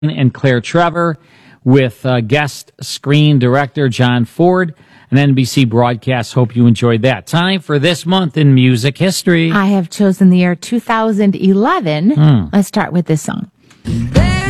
and Claire Trevor with guest screen director John Ford, and NBC broadcast. Hope you enjoyed that. Time for this month in music history. I have chosen the year 2011. Let's start with this song.